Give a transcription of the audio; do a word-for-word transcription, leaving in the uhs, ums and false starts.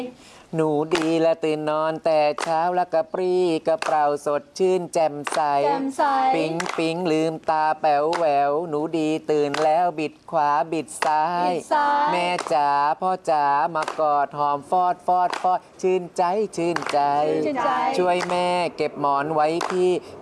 หนูดีและตื่นนอนแต่เช้าแล้วกระปรี้กระเปร่าสดชื่นแจ่มใสปิ๊งปิ๊งลืมตาแป๋วแหววหนูดีตื่นแล้วบิดขวาบิดซ้ายแม่จ๋าพ่อจ๋ามากอดหอมฟอดฟอดฟอดชื่นใจชื่นใจช่วยแม่เก็บหมอนไว้พี่